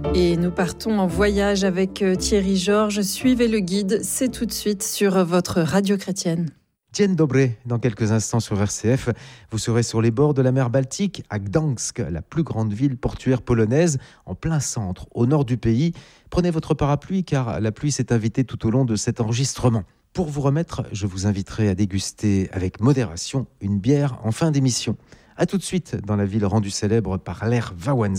Et nous partons en voyage avec Thierry Georges. Suivez le guide, c'est tout de suite sur votre radio chrétienne. Dzień dobry, dans quelques instants sur RCF, vous serez sur les bords de la mer Baltique, à Gdańsk, la plus grande ville portuaire polonaise, en plein centre, au nord du pays. Prenez votre parapluie car la pluie s'est invitée tout au long de cet enregistrement. Pour vous remettre, je vous inviterai à déguster avec modération une bière en fin d'émission. A tout de suite dans la ville rendue célèbre par l'air Wałęsa.